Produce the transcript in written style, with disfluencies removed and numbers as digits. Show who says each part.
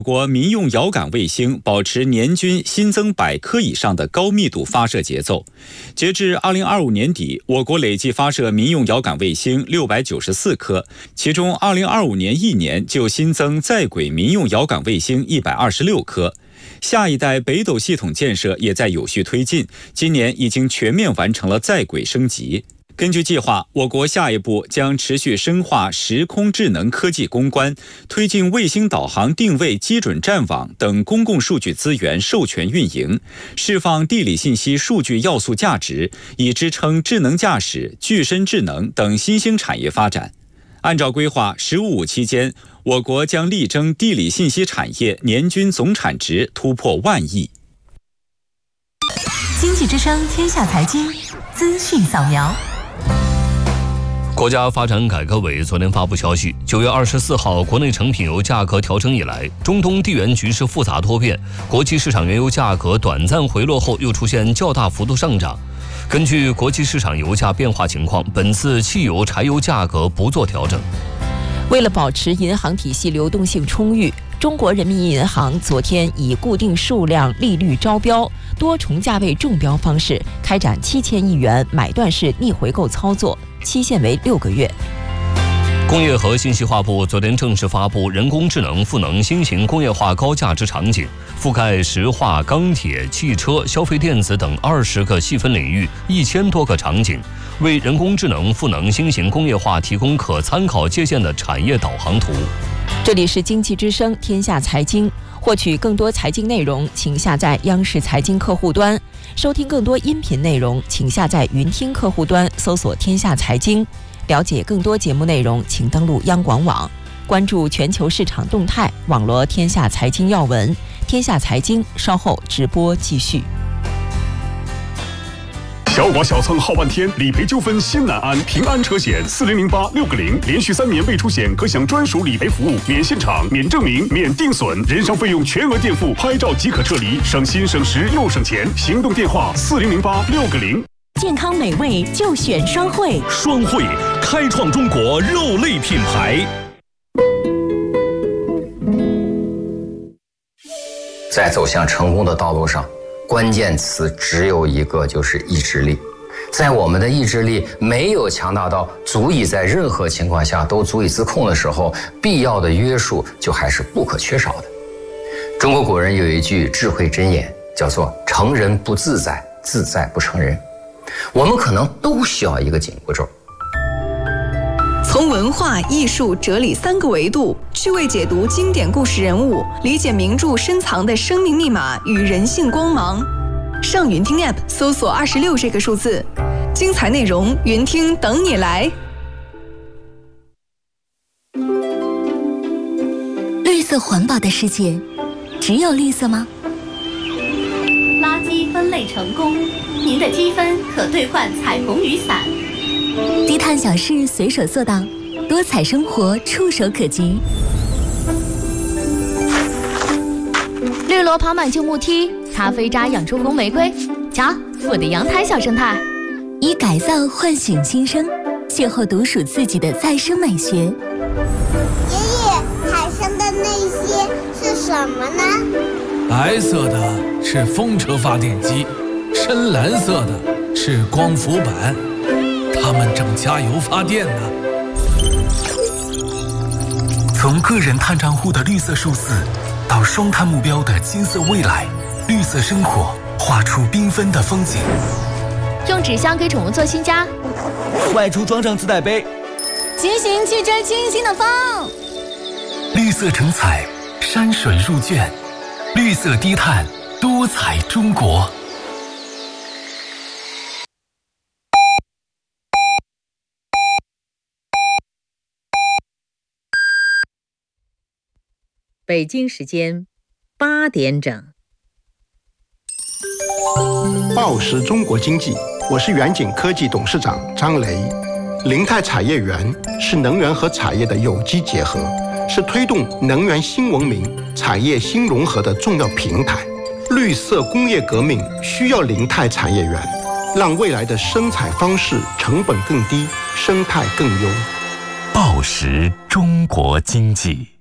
Speaker 1: 国民用遥感卫星保持年均新增100颗以上的高密度发射节奏。截至2025年底，我国累计发射民用遥感卫星694颗，其中2025年1年就新增在轨民用遥感卫星126颗。下一代北斗系统建设也在有序推进，今年已经全面完成了在轨升级。根据计划，我国下一步将持续深化时空智能科技攻关，推进卫星导航定位基准站网等公共数据资源授权运营，释放地理信息数据要素价值，以支撑智能驾驶、具身智能等新兴产业发展。按照规划，“15+5”期间，我国将力争地理信息产业年均总产值突破1万亿。
Speaker 2: 经济之声天下财经资讯扫描。
Speaker 3: 国家发展改革委昨天发布消息，9月24号，国内成品油价格调整以来，中东地缘局势复杂多变，国际市场原油价格短暂回落后又出现较大幅度上涨。根据国际市场油价变化情况，本次汽油、柴油价格不做调整。
Speaker 4: 为了保持银行体系流动性充裕，中国人民银行昨天以固定数量利率招标、多重价位中标方式开展7000亿元买断式逆回购操作，期限为6个月。
Speaker 3: 工业和信息化部昨天正式发布人工智能赋能新型工业化高价值场景，覆盖石化、钢铁、汽车、消费电子等20个细分领域1000多个场景，为人工智能赋能新型工业化提供可参考借鉴的产业导航图。
Speaker 4: 这里是经济之声天下财经，获取更多财经内容，请下载央视财经客户端；收听更多音频内容，请下载云听客户端，搜索天下财经。了解更多节目内容，请登录央广网，关注全球市场动态，网罗天下财经要闻。天下财经稍后直播继续。
Speaker 5: 小剐小蹭耗半天，理赔纠纷心难安。平安车险4008-6个0，连续3年未出险可享专属理赔服务，免现场、免证明、免定损，人伤费用全额垫付，拍照即可撤离，省心省时又省钱。行动电话4008-6个0。
Speaker 2: 健康美味就选双汇，
Speaker 6: 双汇开创中国肉类品牌。
Speaker 7: 在走向成功的道路上，关键词只有一个，就是意志力。在我们的意志力没有强大到足以在任何情况下都足以自控的时候，必要的约束就还是不可缺少的。中国古人有一句智慧箴言，叫做“成人不自在，自在不成人”。我们可能都需要一个紧箍咒。
Speaker 8: 从文化、艺术、哲理3个维度趣味解读经典故事人物，理解名著深藏的生命密码与人性光芒。上云听 App 搜索26这个数字，精彩内容云听等你来。
Speaker 2: 绿色环保的世界，只有绿色吗？
Speaker 9: 垃圾分类成功，您的积分可兑换彩虹雨伞。
Speaker 2: 低碳小事随手做到，多彩生活触手可及。
Speaker 9: 绿萝跑满旧木梯，咖啡渣养出红玫瑰。瞧，我的阳台小生态。
Speaker 2: 以改造唤醒新生，邂逅独属自己的再生美学。
Speaker 10: 爷爷，海上的那些是什么呢？
Speaker 11: 白色的是风车发电机，深蓝色的是光伏板，它们正加油发电呢。
Speaker 12: 从个人碳账户的绿色数字，到双碳目标的金色未来，绿色生活画出缤纷的风景。
Speaker 9: 用纸箱给宠物做新家，
Speaker 13: 外出装上自带杯，
Speaker 2: 骑行去追清新的风。
Speaker 12: 绿色成彩，山水入卷，绿色低碳，多彩中国。
Speaker 14: 北京时间8点整。
Speaker 15: 报时中国经济，我是远景科技董事长张雷。零态产业园是能源和产业的有机结合，是推动能源新文明、产业新融合的重要平台。绿色工业革命需要零态产业园，让未来的生产方式成本更低，生态更优。
Speaker 6: 报时中国经济。